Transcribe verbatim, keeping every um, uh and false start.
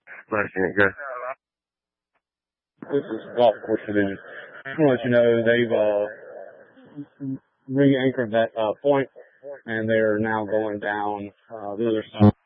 Nice, good. This is golf course it is. Just want to let you know they've uh, re-anchored that uh, point, and they're now going down uh, the other side.